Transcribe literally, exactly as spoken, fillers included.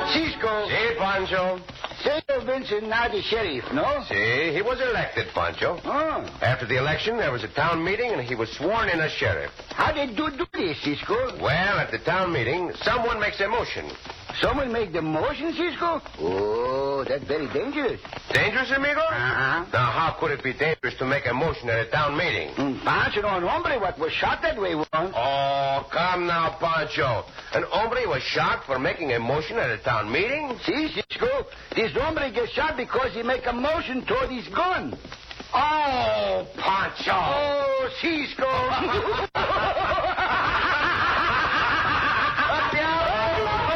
Cisco. Si, Pancho. Senor Vincent, now the sheriff, no? Si, he was elected, Pancho. Oh. After the election, there was a town meeting, and he was sworn in as sheriff. How did you do this, Cisco? Well, at the town meeting, someone makes a motion. Someone make the motion, Cisco? Oh, that's very dangerous. Dangerous, amigo? Uh-huh. Now, how could it be dangerous to make a motion at a town meeting? Mm, Pancho, no, an hombre what was shot that way once. Oh, come now, Pancho. An hombre was shot for making a motion at a town meeting? See, Cisco, this hombre gets shot because he make a motion toward his gun. Oh, Pancho. Oh, Cisco.